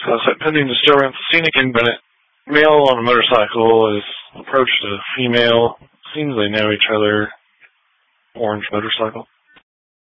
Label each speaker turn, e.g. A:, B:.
A: Set pending to still rent the scenic in Bennett. Male on a motorcycle has approached a female. Seems they know each other. Orange motorcycle.